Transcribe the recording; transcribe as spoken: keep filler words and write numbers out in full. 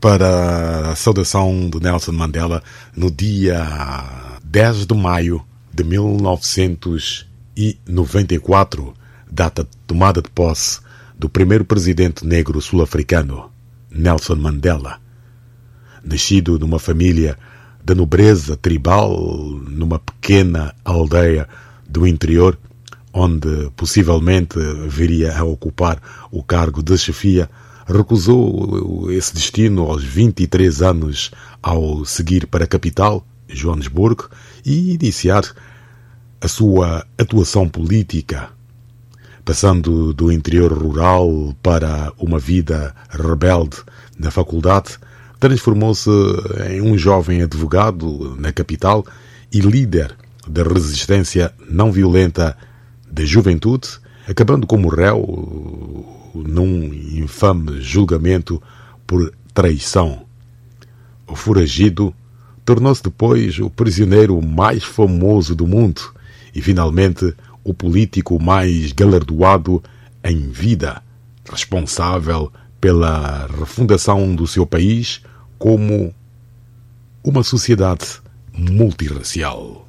para a saudação de Nelson Mandela no dia dez de maio de mil novecentos e noventa e quatro, data de tomada de posse do primeiro presidente negro sul-africano, Nelson Mandela. Nascido numa família da nobreza tribal, numa pequena aldeia do interior, onde possivelmente viria a ocupar o cargo de chefia, recusou esse destino aos vinte e três anos ao seguir para a capital, Joanesburgo, e iniciar a sua atuação política, passando do interior rural para uma vida rebelde na faculdade. Transformou-se em um jovem advogado na capital e líder da resistência não violenta da juventude, acabando como réu num infame julgamento por traição. O foragido tornou-se depois o prisioneiro mais famoso do mundo e, finalmente, o político mais galardoado em vida, responsável pela refundação do seu país como uma sociedade multirracial.